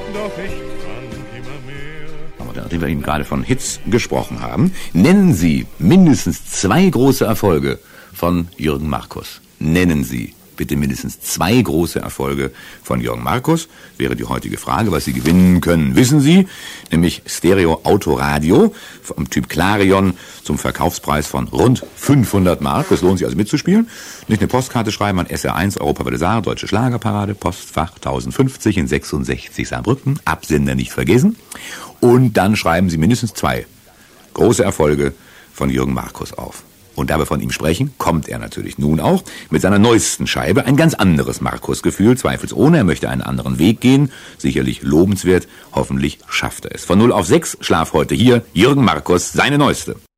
doch ich trank immer mehr. Aber nachdem wir eben gerade von Hits gesprochen haben, nennen Sie mindestens 2 große Erfolge von Jürgen Markus. Nennen Sie bitte mindestens 2 große Erfolge von Jürgen Markus, wäre die heutige Frage. Was Sie gewinnen können, wissen Sie, nämlich Stereo-Autoradio vom Typ Clarion zum Verkaufspreis von rund 500 Mark. Es lohnt sich also mitzuspielen. Nicht eine Postkarte schreiben an SR1 Europawelle Saar, Deutsche Schlagerparade, Postfach 1050 in 66 Saarbrücken, Absender nicht vergessen. Und dann schreiben Sie mindestens 2 große Erfolge von Jürgen Markus auf. Und da wir von ihm sprechen, kommt er natürlich nun auch mit seiner neuesten Scheibe. Ein ganz anderes Markus-Gefühl, zweifelsohne. Er möchte einen anderen Weg gehen. Sicherlich lobenswert. Hoffentlich schafft er es. Von 0 auf 6 Schlaf heute hier Jürgen Markus, seine neueste.